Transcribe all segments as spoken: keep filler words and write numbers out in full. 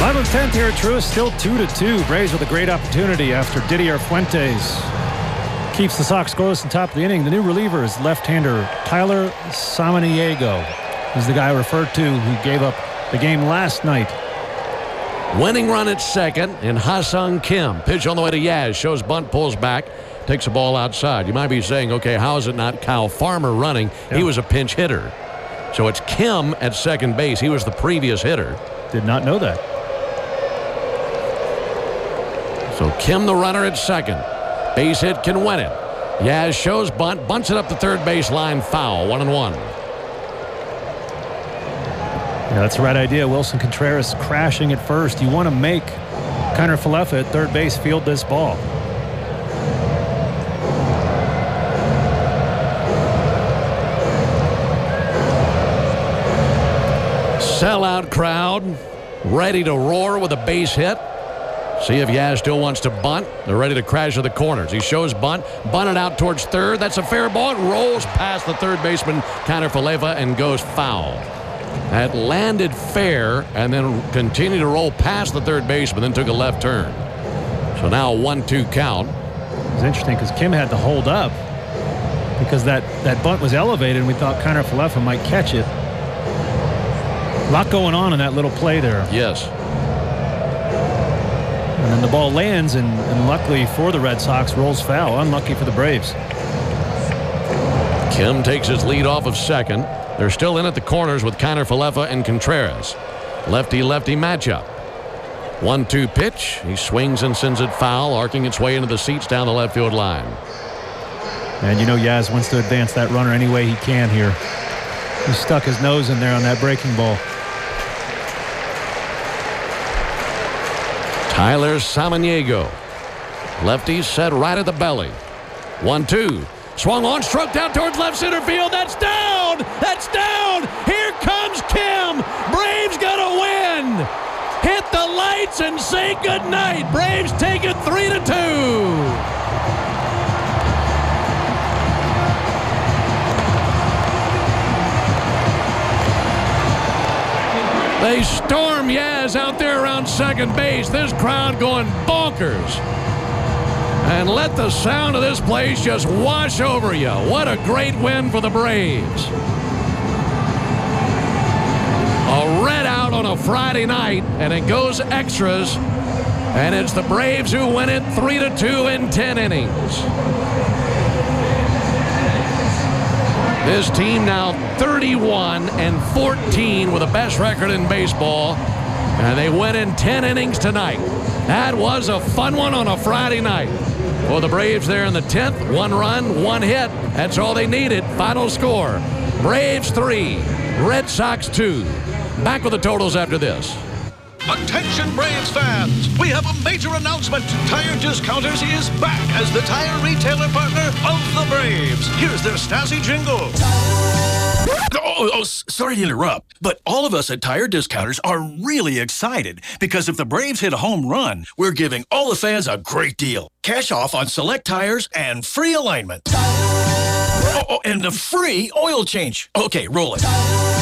Bottom of tenth here at Truist, still two to two. Braves with a great opportunity after Didier Fuentes keeps the Sox scoreless in top of the inning. The new reliever is left-hander Tyler Samaniego. He's the guy referred to who gave up the game last night. Winning run at second, and Ha-Seong Kim. Pitch on the way to Yaz. Shows bunt, pulls back, takes the ball outside. You might be saying, okay, how is it not Kyle Farmer running? Yeah. He was a pinch hitter. So it's Kim at second base. He was the previous hitter. Did not know that. So Kim the runner at second. Base hit can win it. Yaz shows bunt, bunts it up the third base line, foul, one and one. Yeah, that's the right idea. Wilson Contreras crashing at first. You want to make Kiner Falefa at third base field this ball. Sellout crowd, ready to roar with a base hit. See if Yaz still wants to bunt. They're ready to crash to the corners. He shows bunt, bunted out towards third. That's a fair ball. It rolls past the third baseman, Kiner Falefa, and goes foul. That landed fair and then continued to roll past the third baseman, then took a left turn. So now a one two count. It's interesting because Kim had to hold up because that, that bunt was elevated and we thought Kiner Falefa might catch it. A lot going on in that little play there. Yes. And then the ball lands, and, and luckily for the Red Sox, rolls foul. Unlucky for the Braves. Kim takes his lead off of second. They're still in at the corners with Kiner Falefa and Contreras. Lefty-lefty matchup. one two pitch. He swings and sends it foul, arcing its way into the seats down the left field line. And you know Yaz wants to advance that runner any way he can here. He stuck his nose in there on that breaking ball. Tyler Samaniego. Lefty set right at the belly. one two. Swung on, struck down towards left center field. That's down! That's down! Here comes Kim! Braves gonna win! Hit the lights and say goodnight. Braves take it three to two. They storm Yaz out there around second base. This crowd going bonkers. And let the sound of this place just wash over you. What a great win for the Braves. A red out on a Friday night, and it goes extras. And it's the Braves who win it three to two in ten innings. This team now thirty-one and fourteen with the best record in baseball. And they win in ten innings tonight. That was a fun one on a Friday night. For the Braves there in the tenth, one run, one hit. That's all they needed. Final score, Braves three, Red Sox two. Back with the totals after this. Attention Braves fans, we have a major announcement. Tire Discounters is back as the tire retailer partner of the Braves. Here's their snazzy jingle. Oh, oh, sorry to interrupt, but all of us at Tire Discounters are really excited because if the Braves hit a home run, we're giving all the fans a great deal. Cash off on select tires and free alignment. Oh, oh, and a free oil change. Okay, roll it.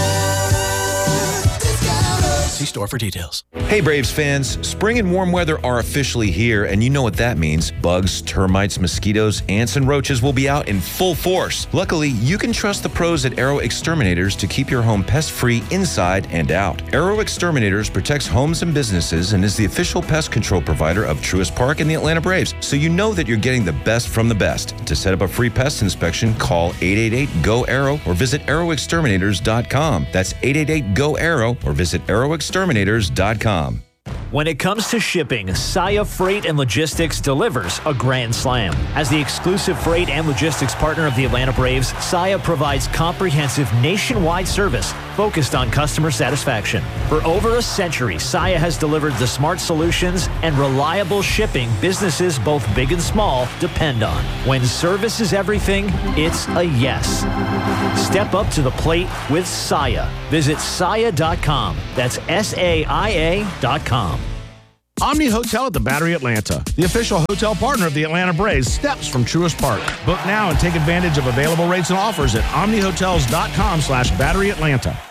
See store for details. Hey Braves fans, spring and warm weather are officially here, and you know what that means. Bugs, termites, mosquitoes, ants, and roaches will be out in full force. Luckily, you can trust the pros at Aero Exterminators to keep your home pest-free inside and out. Aero Exterminators protects homes and businesses and is the official pest control provider of Truist Park and the Atlanta Braves, so you know that you're getting the best from the best. To set up a free pest inspection, call eight eight eight, G O, A R O or visit aero exterminators dot com. That's eight eight eight, G O, A R O or visit aero exterminators dot com. When it comes to shipping, Saia Freight and Logistics delivers a grand slam. As the exclusive freight and logistics partner of the Atlanta Braves, Saia provides comprehensive nationwide service focused on customer satisfaction. For over a century, Saia has delivered the smart solutions and reliable shipping businesses both big and small depend on. When service is everything, it's a yes. Step up to the plate with Saia. Visit saia dot com. That's S A I A dot com. Omni Hotel at the Battery Atlanta, the official hotel partner of the Atlanta Braves, steps from Truist Park. Book now and take advantage of available rates and offers at omni hotels dot com slash battery atlanta.